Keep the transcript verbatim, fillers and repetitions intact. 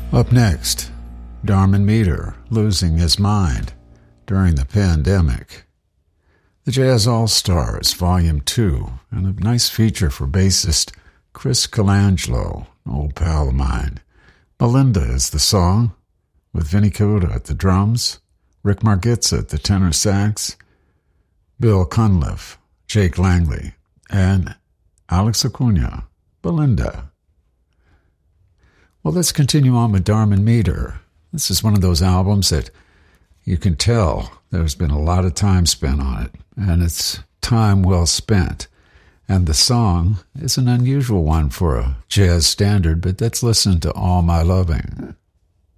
Up next, Darman Meter, Losing His Mind During the Pandemic. The Jazz All-Stars, Volume two, and a nice feature for bassist Chris Colangelo, an old pal of mine. Belinda is the song, with Vinnie Coda at the drums, Rick Margitza at the tenor sax, Bill Cunliffe, Jake Langley, and Alex Acuna, Belinda. Well, let's continue on with Darman Meter. This is one of those albums that you can tell there's been a lot of time spent on it, and it's time well spent. And the song is an unusual one for a jazz standard, but let's listen to All My Loving.